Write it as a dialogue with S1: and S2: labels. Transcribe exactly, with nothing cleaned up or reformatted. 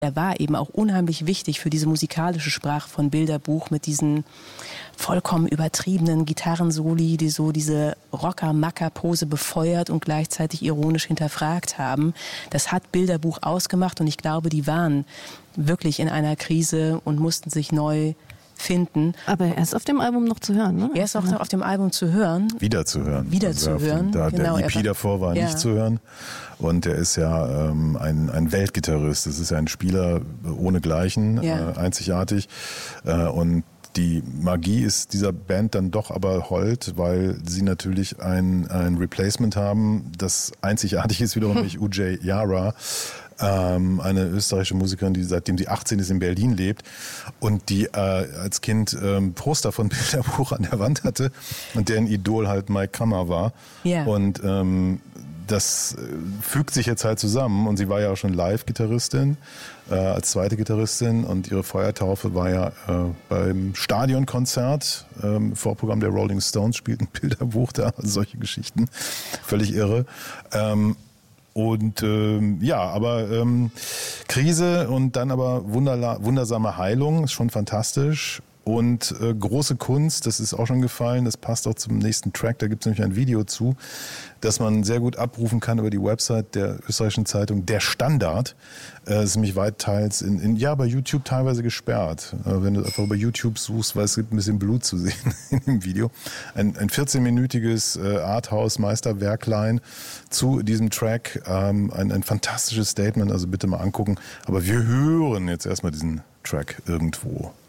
S1: Er war eben auch unheimlich wichtig für diese musikalische Sprache von Bilderbuch mit diesen vollkommen übertriebenen Gitarrensoli, die so diese Rocker-Macker-Pose befeuert und gleichzeitig ironisch hinterfragt haben. Das hat Bilderbuch ausgemacht und ich glaube, die waren wirklich in einer Krise und mussten sich neu finden.
S2: Aber er ist auf dem Album noch zu hören, ne?
S1: Er ist auch noch auf dem Album zu hören.
S3: Wieder zu hören.
S1: Wieder
S3: also
S1: zu hören.
S3: Da,
S1: genau,
S3: der E P
S1: war,
S3: davor war
S1: ja.
S3: nicht zu hören. Und er ist ja ähm, ein, ein Weltgitarrist. Das ist ja ein Spieler ohnegleichen,
S1: ja.
S3: äh, einzigartig. Äh, und die Magie ist dieser Band dann doch aber hold, weil sie natürlich ein, ein Replacement haben, das einzigartig ist, wiederum nämlich Ujay Yara. Eine österreichische Musikerin, die seitdem sie achtzehn ist in Berlin lebt und die äh, als Kind ähm, Poster von Bilderbuch an der Wand hatte und deren Idol halt Mike Kammer war.
S1: Yeah.
S3: Und ähm, das äh, fügt sich jetzt halt zusammen und sie war ja auch schon Live-Gitarristin, äh, als zweite Gitarristin und ihre Feuertaufe war ja äh, beim Stadionkonzert, ähm, Vorprogramm der Rolling Stones spielten Bilderbuch da, also solche Geschichten, völlig irre. Ähm, Und ähm, ja, aber ähm, Krise und dann aber wunderla- wundersame Heilung, ist schon fantastisch. Und äh, große Kunst, das ist auch schon gefallen, das passt auch zum nächsten Track, da gibt es nämlich ein Video zu, das man sehr gut abrufen kann über die Website der österreichischen Zeitung Der Standard. Äh, ist nämlich weit teils, in, in, ja, bei YouTube teilweise gesperrt. Äh, wenn du einfach über YouTube suchst, weil es gibt ein bisschen Blut zu sehen in dem Video. Ein, ein vierzehn-minütiges äh, Arthouse-Meisterwerklein zu diesem Track. Ähm, ein, ein fantastisches Statement, also bitte mal angucken. Aber wir hören jetzt erstmal diesen Track irgendwo.